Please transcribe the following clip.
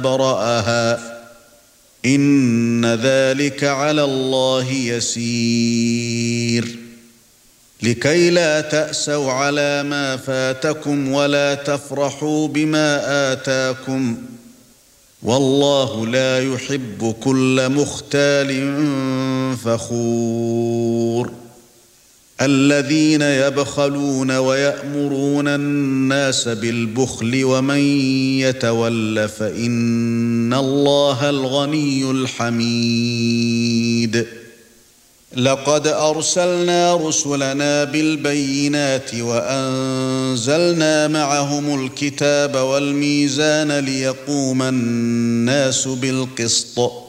برأها إن ذلك على الله يسير لكي لا تأسوا على ما فاتكم ولا تفرحوا بما آتاكم والله لا يحب كل مختال فخور الذين يبخلون ويأمرون الناس بالبخل ومن يتول فإن الله الغني الحميد لقد أرسلنا رسلنا بالبينات وأنزلنا معهم الكتاب والميزان ليقوم الناس بالقسط